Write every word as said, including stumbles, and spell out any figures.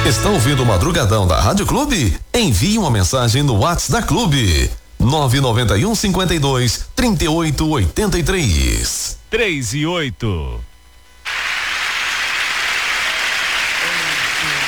Está ouvindo o Madrugadão da Rádio Clube? Envie uma mensagem no WhatsApp da Clube. nove nove um, cinquenta e dois, trinta e oito, oitenta e três. três e oito.